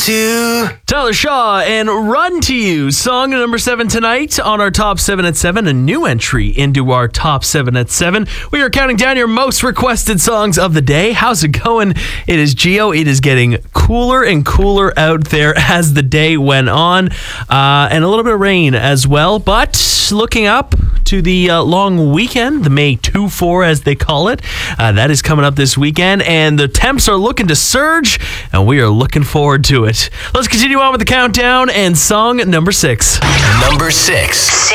Tyler Shaw and Run to You, song number 7 tonight on our Top 7 at 7, a new entry into our Top 7 at 7. We are counting down your most requested songs of the day. How's it going? It is Gio. It is getting cooler and cooler out there as the day went on, and a little bit of rain as well, but looking up to the long weekend, the May 2-4 as they call it. That is coming up this weekend, and the temps are looking to surge, and we are looking forward to it. Let's continue on with the countdown and song number 6. Number 6.